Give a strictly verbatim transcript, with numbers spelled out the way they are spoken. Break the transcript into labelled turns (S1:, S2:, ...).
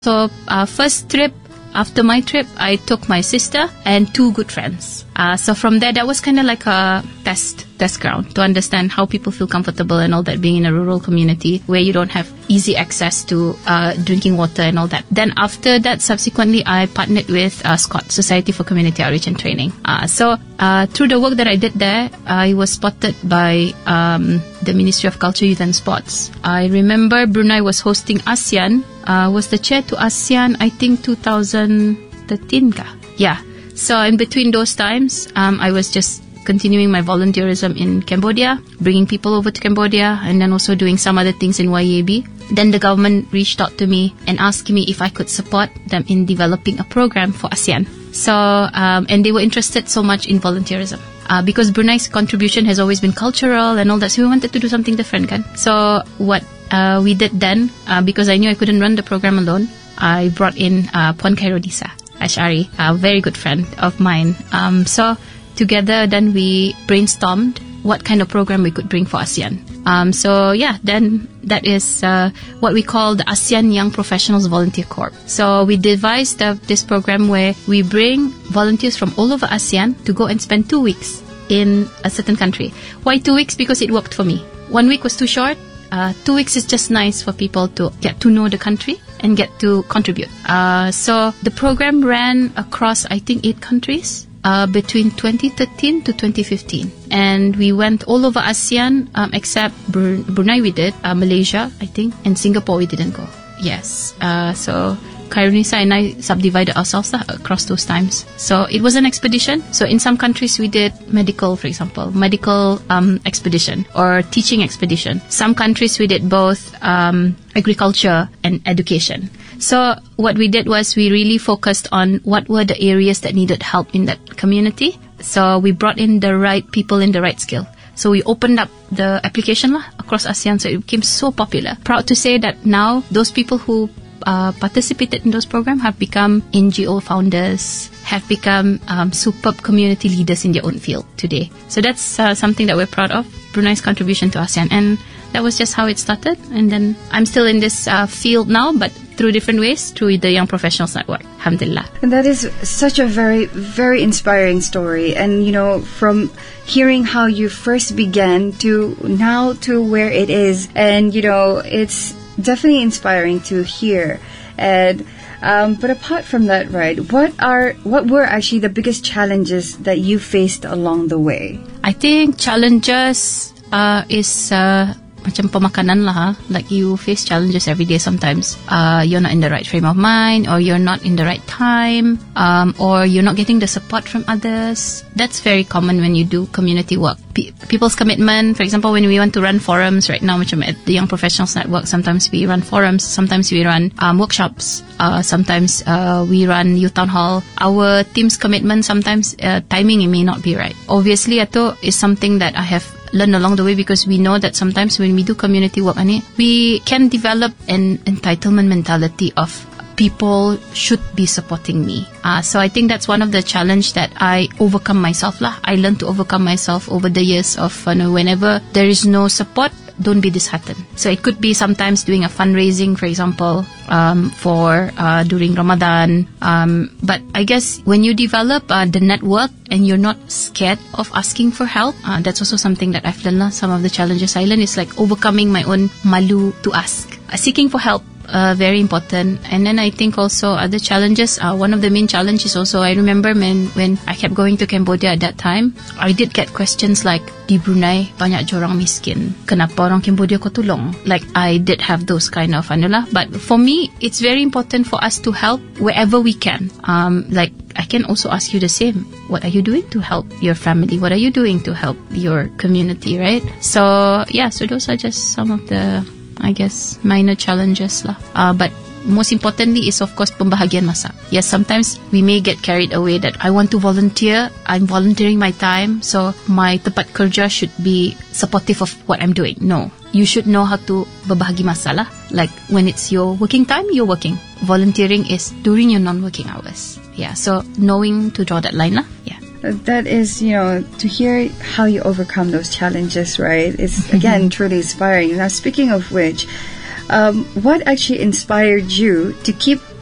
S1: So uh, first trip, after my trip, I took my sister and two good friends. Uh, so from there, that was kind of like a test test ground to understand how people feel comfortable and all that, being in a rural community where you don't have easy access to uh, drinking water and all that. Then after that, subsequently, I partnered with uh, SCOT, Society for Community Outreach and Training. Uh, so uh, through the work that I did there, I was spotted by um, the Ministry of Culture, Youth and Sports. I remember Brunei was hosting ASEAN, uh, was the chair to ASEAN, I think two thousand thirteen ka? Yeah. So in between those times, um, I was just continuing my volunteerism in Cambodia, bringing people over to Cambodia, and then also doing some other things in Y A B. Then the government reached out to me and asked me if I could support them in developing a program for ASEAN. So, um, and they were interested so much in volunteerism. Uh, because Brunei's contribution has always been cultural and all that, so we wanted to do something different, kan? So what uh, we did then, uh, because I knew I couldn't run the program alone, I brought in uh, Puan Khairodisa Ash'ari, a very good friend of mine. Um, so together then we brainstormed what kind of program we could bring for ASEAN. Um, so yeah, then that is uh, what we call the ASEAN Young Professionals Volunteer Corps. So we devised uh, this program where we bring volunteers from all over ASEAN to go and spend two weeks in a certain country. Why two weeks? Because it worked for me. One week was too short. Uh, two weeks is just nice for people to get to know the country and get to contribute. Uh, so the program ran across, I think, eight countries uh, between twenty thirteen to twenty fifteen. And we went all over ASEAN um, except Bru- Brunei we did, uh, Malaysia, I think, and Singapore we didn't go. Yes. Uh, so Khaironisa and I subdivided ourselves uh, across those times. So it was an expedition. So in some countries we did medical, for example, medical um, expedition or teaching expedition. Some countries we did both um, agriculture and education. So what we did was we really focused on what were the areas that needed help in that community. So we brought in the right people in the right skill. So we opened up the application lah, across ASEAN, so it became so popular. Proud to say that now those people who Uh, participated in those programs have become N G O founders, have become um, superb community leaders in their own field today. So that's uh, something that we're proud of, Brunei's contribution to ASEAN. And that was just how it started. And then I'm still in this uh, field now, but through different ways, through the Young Professionals Network. Alhamdulillah.
S2: And that is such a very, very inspiring story. And, you know, from hearing how you first began to now to where it is. And, you know, it's definitely inspiring to hear. And um, but apart from that, right, what are what were actually the biggest challenges that you faced along the way?
S1: I think challenges uh, is uh, macam pemakanan lah, ha? Like you face challenges every day sometimes. Uh, you're not in the right frame of mind, or you're not in the right time, um, or you're not getting the support from others. That's very common when you do community work. P- people's commitment, for example, when we want to run forums right now, macam at the Young Professionals Network, sometimes we run forums, sometimes we run um, workshops, uh, sometimes uh, we run youth town hall. Our team's commitment, sometimes uh, timing it may not be right. Obviously, ito is something that I have learn along the way, because we know that sometimes when we do community work, we can develop an entitlement mentality of people should be supporting me. Uh, so I think that's one of the challenge that I overcome myself lah. I learned to overcome myself over the years of you know, whenever there is no support, don't be disheartened. So it could be sometimes doing a fundraising, for example, um, for uh, during Ramadan. Um, but I guess when you develop uh, the network and you're not scared of asking for help, uh, that's also something that I've learned. Some of the challenges I learned is like overcoming my own malu to ask. Uh, seeking for help. Uh, very important. And then I think also other challenges, uh, one of the main challenges also, I remember when, when I kept going to Cambodia at that time, I did get questions like, di Brunei banyak orang miskin, kenapa orang Cambodia kau tolong? Like I did have those kind of anula. But for me, it's very important for us to help wherever we can. Um, like I can also ask you the same. What are you doing to help your family? What are you doing to help your community, right? So yeah, so those are just some of the, I guess, minor challenges lah. Uh, but most importantly is of course pembahagian masa. Yes, sometimes we may get carried away that I want to volunteer, I'm volunteering my time, so my tempat kerja should be supportive of what I'm doing. No, you should know how to berbahagi masa lah. Like when it's your working time, you're working. Volunteering is during your non-working hours. Yeah, so knowing to draw that line lah. Yeah.
S2: That is, you know, to hear how you overcome those challenges, right? It's, again, truly inspiring. Now, speaking of which, um, what actually inspired you to keep